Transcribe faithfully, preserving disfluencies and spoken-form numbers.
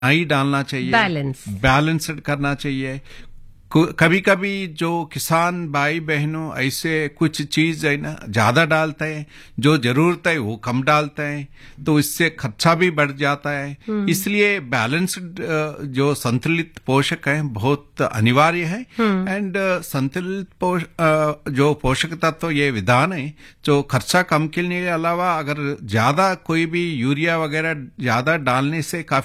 नहीं डालना चाहिए, बैलेंस बैलेंस्ड करना चाहिए। कभी कभी जो किसान भाई बहनों ऐसे कुछ चीज है ना ज्यादा डालते हैं, जो जरूरत है वो कम डालते हैं, तो इससे खर्चा भी बढ़ जाता है। इसलिए बैलेंस्ड जो संतुलित पोषक है बहुत अनिवार्य है। एंड संतुलित पोष, अ, जो पोषक तत्व ये विधान है जो खर्चा कम करने के अलावा अगर ज्यादा कोई भी यूरिया वगैरह ज्यादा डालने से काफी